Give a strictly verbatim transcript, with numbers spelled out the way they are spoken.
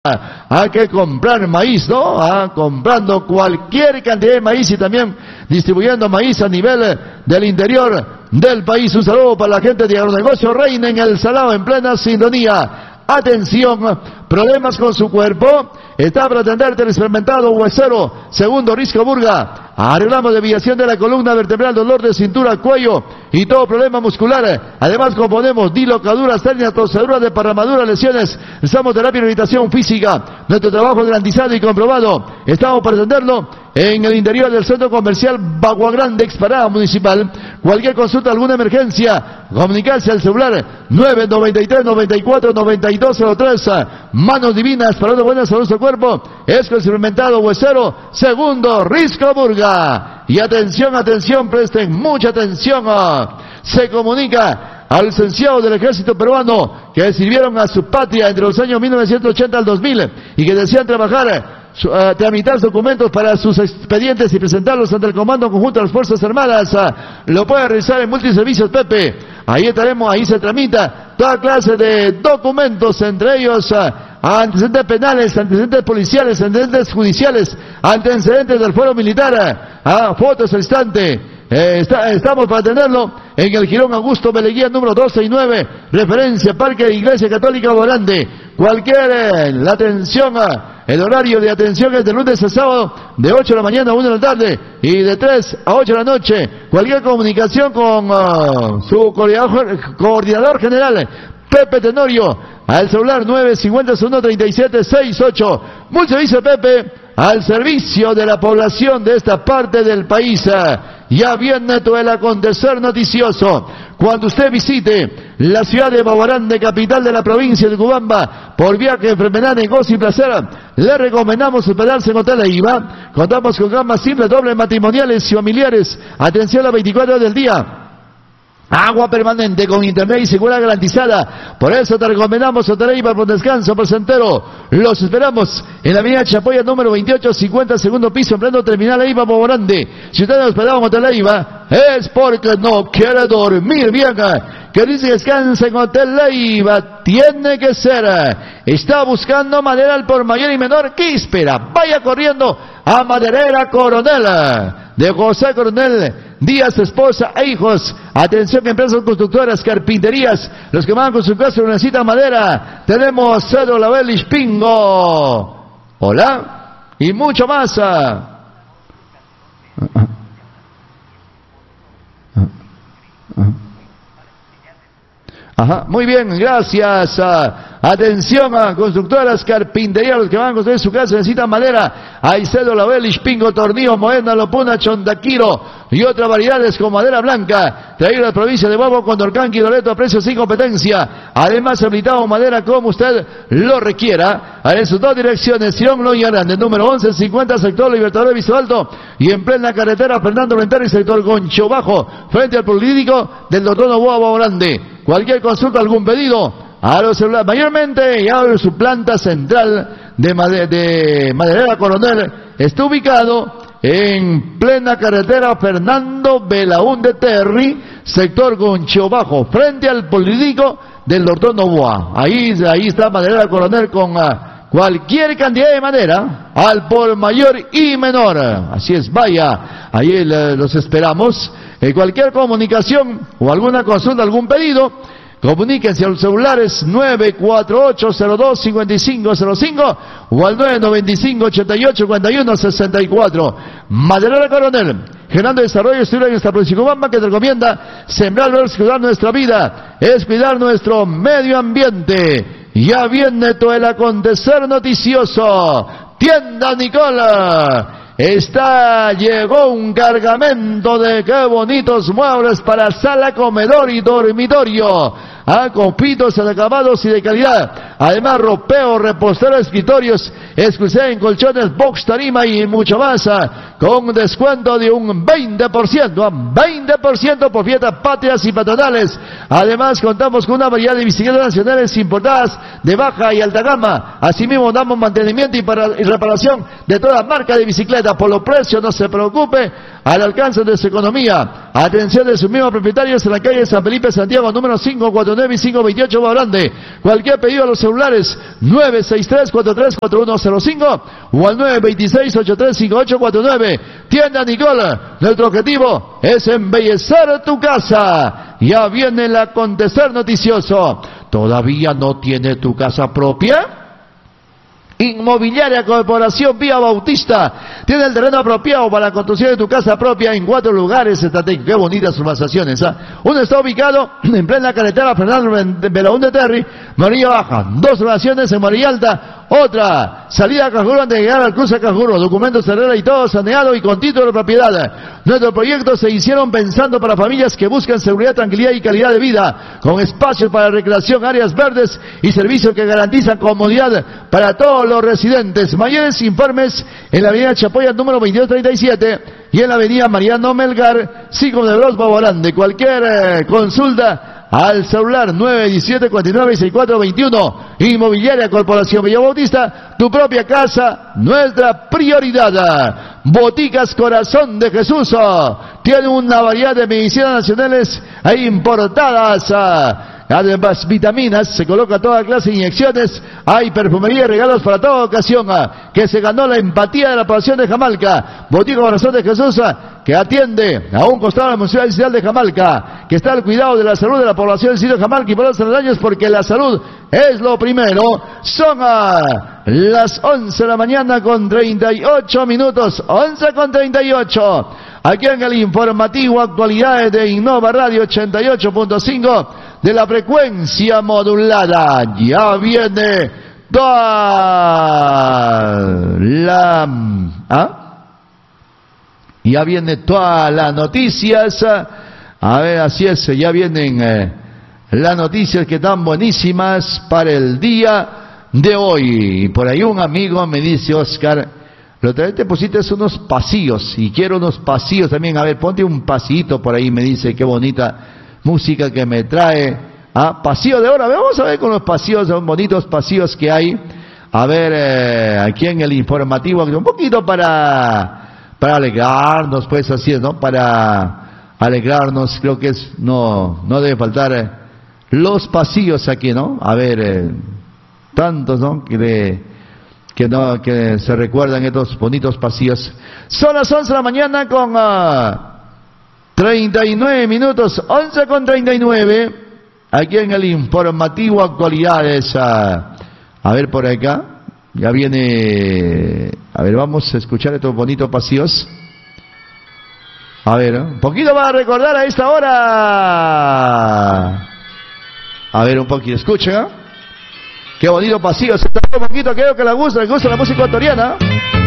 Hay que comprar maíz, ¿no? Ah, comprando cualquier cantidad de maíz y también distribuyendo maíz a nivel del interior del país. Un saludo para la gente de agronegocio Reina en el Salado, en plena sintonía. Atención, problemas con su cuerpo. Está para atenderte el experimentado huesero Segundo Risco Burga. Arreglamos desviación de la columna vertebral, dolor de cintura, cuello y todo problema muscular. Además componemos dilocaduras, hernias, torceduras, desparramaduras, lesiones. Estamos terapia y rehabilitación física. Nuestro trabajo garantizado y comprobado. Estamos para atenderlo en el interior del centro comercial Bagua Grande, Exparada Municipal. Cualquier consulta, alguna emergencia, comunicarse al celular nueve noventa y tres, noventa y cuatro, noventa y dos cero tres. Manos divinas para una buena salud de cuerpo. Es con el experimentado huesero Segundo Risco Burga. Y atención, atención, presten mucha atención. Se comunica al licenciado del ejército peruano que sirvieron a su patria entre los años mil novecientos ochenta al dos mil y que desean trabajar, Uh, tramitar documentos para sus expedientes y presentarlos ante el Comando Conjunto de las Fuerzas Armadas. Uh, lo puede realizar en Multiservicios Pepe. Ahí estaremos, ahí se tramita toda clase de documentos, entre ellos uh, antecedentes penales, antecedentes policiales, antecedentes judiciales, antecedentes del fuero militar, uh, fotos al instante. Eh, está, estamos para atenderlo en el Girón Augusto Beleguía número doce y nueve, referencia Parque de Iglesia Católica Borande. Cualquier eh, la atención, eh, el horario de atención es de lunes a sábado de ocho de la mañana a una de la tarde y de tres a ocho de la noche. Cualquier comunicación con uh, su coordinador, coordinador general Pepe Tenorio al celular nueve cincuenta uno treinta y siete sesenta y ocho. Multiservicio Pepe al servicio de la población de esta parte del país. Ya viene todo el acontecer noticioso. Cuando usted visite la ciudad de Baguarán, capital de la provincia de Cubamba, por viaje, enfermedad, negocio y placer, le recomendamos hospedarse en Hotel Eiva. Contamos con camas simples, dobles, matrimoniales y familiares. Atención a las veinticuatro horas del día. Agua permanente con internet y seguridad garantizada. Por eso te recomendamos Hotel Eibar por descanso placentero. Los esperamos en la avenida Chapoya número veintiocho cincuenta, segundo piso, en pleno terminal Eibar Boborande. Si usted no hospedado en Hotel Eibar, es porque no quiere dormir bien. Que dice que descansa en Hotel Eibar, tiene que ser. Está buscando madera al por mayor y menor. ¿Qué espera? Vaya corriendo a Maderera Coronel de José Coronel Díaz, esposa e hijos. Atención, empresas constructoras, carpinterías, los que van con su casa necesitan madera. Tenemos Cedro, Label y Pingo. Hola. Y mucho más. Ajá, muy bien, gracias. Atención a constructoras, carpinterías, los que van a construir su casa necesitan madera. Aicedo, Labelish, Pingo, Tornillo, Moena, Lopuna, Chondaquiro y otras variedades con madera blanca. Traído a la provincia de Bobo, Condorcanqui, Loreto a precios sin competencia. Además, habilitado madera como usted lo requiera. En sus dos direcciones, Sion Loya Grande, número once cincuenta, sector Libertador Visto Alto, y en plena carretera Fernando Rentero y sector Goncho Bajo, frente al político del doctor Novoa Bobo Grande. Cualquier consulta, algún pedido, a los celulares, mayormente ya en su planta central de, made de Maderera Coronel, está ubicado en plena carretera Fernando Belaúnde Terry, sector Goncho Bajo, frente al político del doctor Novoa. Ahí, ahí está Maderera Coronel con uh, cualquier cantidad de madera, al por mayor y menor. Así es, vaya, ahí uh, los esperamos. Eh, cualquier comunicación o alguna consulta, algún pedido, comuníquense a los celulares nueve cuatro ocho cero dos cinco cinco cero cinco o al nueve nueve cinco ochenta y ocho cuarenta y uno sesenta y cuatro. Maderera Coronel, generando desarrollo estudio en esta provincia de Cubamba, que te recomienda sembrar, es cuidar nuestra vida, es cuidar nuestro medio ambiente. Ya viene todo el acontecer noticioso. Tienda Nicola. Está, llegó un cargamento de qué bonitos muebles para sala, comedor y dormitorio. Ah, copitos acabados y de calidad. Además, ropeo, repostero, escritorios, exclusiva en colchones, box, tarima y mucho más. con un descuento de un veinte por ciento, veinte por ciento por fiestas patrias y patronales. Además, contamos con una variedad de bicicletas nacionales importadas de baja y alta gama. Asimismo, damos mantenimiento y, para, y reparación de toda marca de bicicleta. Por los precios, no se preocupe, al alcance de su economía. Atención de sus mismos propietarios en la calle San Felipe, Santiago, número cinco cuatro nueve y cinco veintiocho, Grande. Cualquier pedido a los celulares nueve seis tres, cuatro tres cuatro uno cero cinco o al nueve dos seis, ocho tres cinco ocho cuatro nueve. Tienda Nicole, nuestro objetivo es embellecer tu casa. Ya viene el acontecer noticioso. ¿Todavía no tiene tu casa propia? Inmobiliaria Corporación Vía Bautista tiene el terreno apropiado para la construcción de tu casa propia en cuatro lugares estratégicos. Qué bonitas urbanizaciones, ¿eh? Uno está ubicado en plena carretera Fernando Belaúnde Terry, María Baja. Dos urbanizaciones en María Alta. Otra salida a Cajuro antes de llegar al cruce a Cajuro. Documentos Herrera y todo saneado y con título de propiedad. Nuestros proyectos se hicieron pensando para familias que buscan seguridad, tranquilidad y calidad de vida, con espacios para recreación, áreas verdes y servicios que garantizan comodidad para todos los residentes. Mayores informes en la avenida Chapoya número veintidós treinta y siete y en la avenida Mariano Melgar, cinco de Bros, Baborán. Cualquier eh, consulta al celular nueve diecisiete, cuarenta y nueve, sesenta y cuatro veintiuno. Inmobiliaria Corporación Villa Bautista, tu propia casa, nuestra prioridad. Boticas Corazón de Jesús tiene una variedad de medicinas nacionales e importadas. Además, vitaminas, se coloca toda clase de inyecciones, hay perfumería y regalos para toda ocasión, que se ganó la empatía de la población de Jamalca. Botica Corazón de Jesús, que atiende a un costado de la Municipalidad Distrital de Jamalca, que está al cuidado de la salud de la población del sitio de Jamalca y por los años, porque la salud es lo primero. Son a las once de la mañana con treinta y ocho minutos, once con treinta y ocho. Aquí en el informativo Actualidades de Innova Radio ochenta y ocho punto cinco de la frecuencia modulada. Ya viene toda la... ¿ah? Ya viene todas las noticias. A ver, así es, ya vienen eh, las noticias que están buenísimas para el día de hoy. Y por ahí un amigo me dice, Oscar, lo que te pusiste es unos pasillos, y quiero unos pasillos también. A ver, ponte un pasillito por ahí, me dice, qué bonita música que me trae. Ah, pasillo de hora. Vamos a ver con los pasillos, los bonitos pasillos que hay. A ver, eh, aquí en el informativo, un poquito para, para alegrarnos, pues así es, ¿no? Para alegrarnos, creo que es, no, no debe faltar eh, los pasillos aquí, ¿no? A ver, eh, tantos, ¿no? Que de, que no, que se recuerdan estos bonitos pasillos. Son las once de la mañana con uh, treinta y nueve minutos, once con treinta y nueve, aquí en el informativo Actualidades. Uh, a ver por acá, ya viene, a ver, vamos a escuchar estos bonitos pasillos. A ver, un poquito para recordar a esta hora. A ver, un poquito, escuchen, ¿eh? Qué bonito pasillo, se está un poquito, creo que le gusta, le gusta la música ecuatoriana.